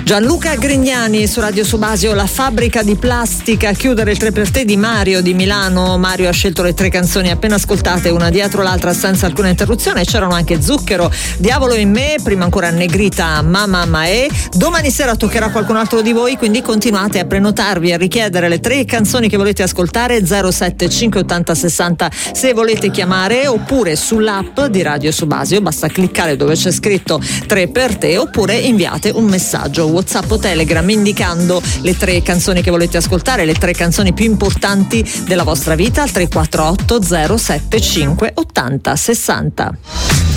Gianluca Grignani su Radio Subasio. La fabbrica di plastica, chiudere il 3 per te di Mario di Milano. Mario ha scelto le 3 canzoni appena ascoltate, una dietro l'altra senza alcuna interruzione. C'erano anche Zucchero, Diavolo in me, prima ancora Negrita, Mamma Mae. Domani sera toccherà qualcun altro di voi, quindi continuate a prenotarvi, a richiedere le 3 canzoni che volete ascoltare. 07 580 60 se volete chiamare, oppure sull'app di Radio Subasio basta cliccare dove c'è scritto 3 per te, oppure inviate un messaggio WhatsApp o Telegram indicando le 3 canzoni che volete ascoltare, le 3 canzoni più importanti della vostra vita al 348 075 80 60.